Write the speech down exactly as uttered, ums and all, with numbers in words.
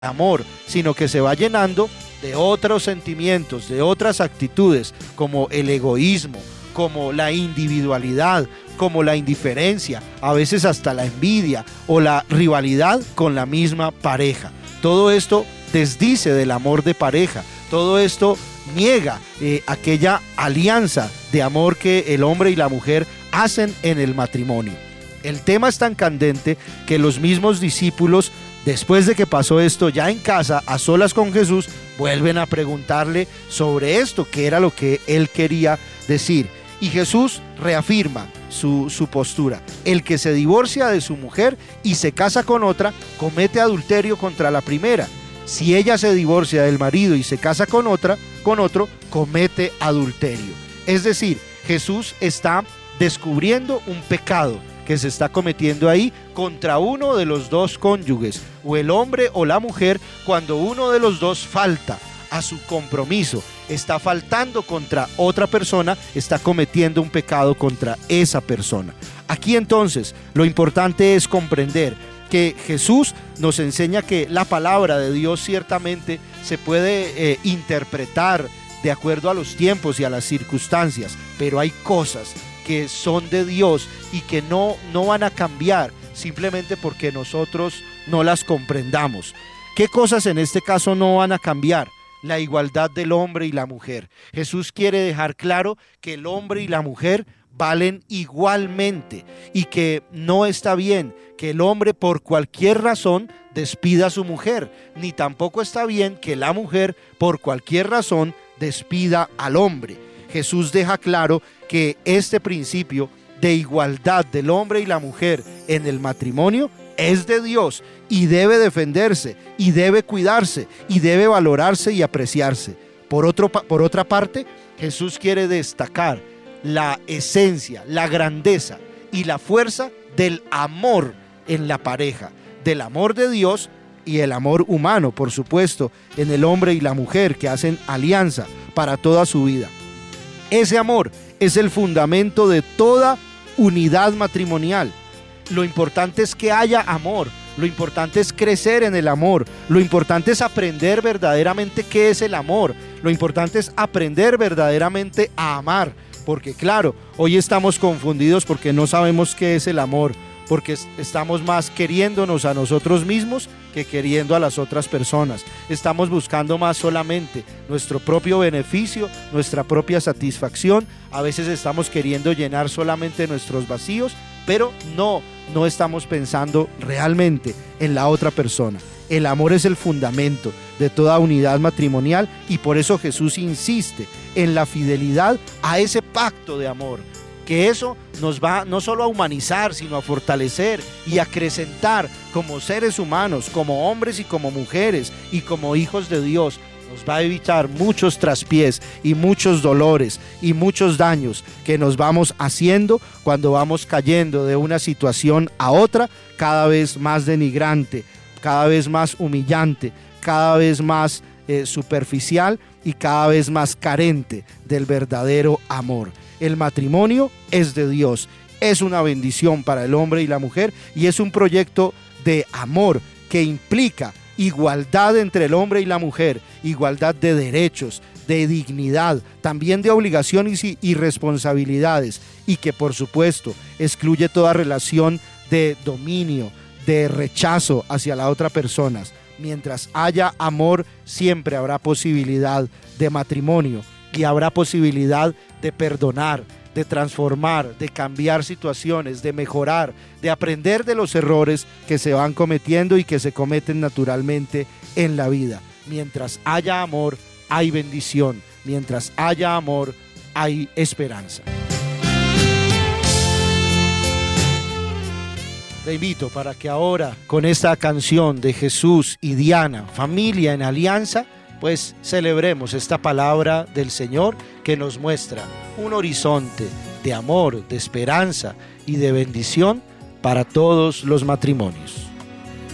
amor, sino que se va llenando de otros sentimientos, de otras actitudes, como el egoísmo, como la individualidad, como la indiferencia, a veces hasta la envidia o la rivalidad con la misma pareja. Todo esto desdice del amor de pareja, todo esto niega eh, aquella alianza de amor que el hombre y la mujer hacen en el matrimonio. El tema es tan candente que los mismos discípulos, después de que pasó esto ya en casa, a solas con Jesús, vuelven a preguntarle sobre esto, qué era lo que él quería decir. Y Jesús reafirma su, su postura. El que se divorcia de su mujer y se casa con otra, comete adulterio contra la primera. Si ella se divorcia del marido y se casa con otra, con otro, comete adulterio. Es decir, Jesús está descubriendo un pecado que se está cometiendo ahí contra uno de los dos cónyuges, o el hombre o la mujer, cuando uno de los dos falta a su compromiso, está faltando contra otra persona, está cometiendo un pecado contra esa persona. Aquí entonces lo importante es comprender que Jesús nos enseña que la palabra de Dios ciertamente se puede eh, interpretar de acuerdo a los tiempos y a las circunstancias, pero hay cosas que son de Dios y que no, no van a cambiar simplemente porque nosotros no las comprendamos. ¿Qué cosas en este caso no van a cambiar? La igualdad del hombre y la mujer. Jesús quiere dejar claro que el hombre y la mujer valen igualmente y que no está bien que el hombre por cualquier razón despida a su mujer, ni tampoco está bien que la mujer por cualquier razón despida al hombre. Jesús deja claro que este principio de igualdad del hombre y la mujer en el matrimonio es de Dios y debe defenderse y debe cuidarse y debe valorarse y apreciarse. Por otro, por otra parte, Jesús quiere destacar la esencia, la grandeza y la fuerza del amor en la pareja, del amor de Dios y el amor humano, por supuesto, en el hombre y la mujer que hacen alianza para toda su vida. Ese amor es el fundamento de toda unidad matrimonial. Lo importante es que haya amor, lo importante es crecer en el amor, lo importante es aprender verdaderamente qué es el amor, lo importante es aprender verdaderamente a amar, porque claro, hoy estamos confundidos porque no sabemos qué es el amor, porque estamos más queriéndonos a nosotros mismos que queriendo a las otras personas. Estamos buscando más solamente nuestro propio beneficio, nuestra propia satisfacción. A veces estamos queriendo llenar solamente nuestros vacíos, pero no, no estamos pensando realmente en la otra persona. El amor es el fundamento de toda unidad matrimonial y por eso Jesús insiste en la fidelidad a ese pacto de amor, que eso nos va no solo a humanizar, sino a fortalecer y a acrecentar como seres humanos, como hombres y como mujeres y como hijos de Dios. Nos va a evitar muchos traspiés y muchos dolores y muchos daños que nos vamos haciendo cuando vamos cayendo de una situación a otra cada vez más denigrante, cada vez más humillante, cada vez más eh, superficial y cada vez más carente del verdadero amor. El matrimonio es de Dios, es una bendición para el hombre y la mujer y es un proyecto de amor que implica igualdad entre el hombre y la mujer, igualdad de derechos, de dignidad, también de obligaciones y, y responsabilidades, y que por supuesto excluye toda relación de dominio, de rechazo hacia la otra persona. Mientras haya amor, siempre habrá posibilidad de matrimonio y habrá posibilidad de perdonar, de transformar, de cambiar situaciones, de mejorar, de aprender de los errores que se van cometiendo y que se cometen naturalmente en la vida. Mientras haya amor, hay bendición. Mientras haya amor, hay esperanza. Te invito para que ahora, con esta canción de Jesús y Diana, Familia en Alianza, pues celebremos esta palabra del Señor que nos muestra un horizonte de amor, de esperanza y de bendición para todos los matrimonios.